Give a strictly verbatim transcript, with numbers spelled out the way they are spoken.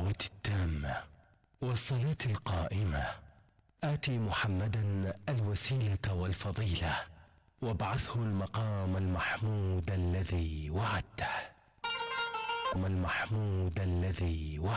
الدعوة التامة والصلاة القائمة آت محمدا الوسيلة والفضيلة وابعثه المقام المحمود الذي وعدته المحمود الذي وعدته